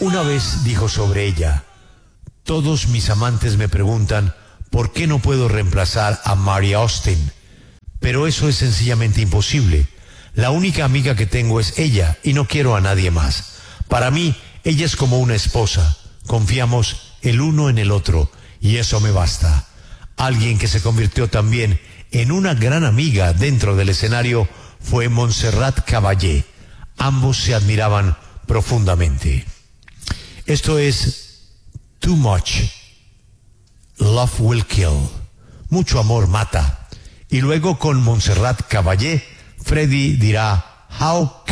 Una vez dijo sobre ella: todos mis amantes me preguntan por qué no puedo reemplazar a Mary Austin, pero eso es sencillamente imposible. La única amiga que tengo es ella y no quiero a nadie más. Para mí, ella es como una esposa. Confiamos el uno en el otro y eso me basta. Alguien que se convirtió también en una gran amiga dentro del escenario fue Montserrat Caballé. Ambos se admiraban profundamente. Esto es Too Much Love Will Kill. Mucho amor mata. Y luego con Montserrat Caballé, Freddy dirá How